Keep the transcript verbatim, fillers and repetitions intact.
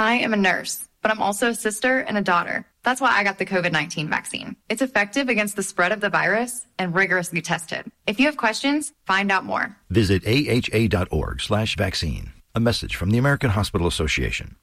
I am a nurse, but I'm also a sister and a daughter. That's why I got the COVID nineteen vaccine. It's effective against the spread of the virus and rigorously tested. If you have questions, find out more. Visit A H A dot org slash vaccine. A message from the American Hospital Association.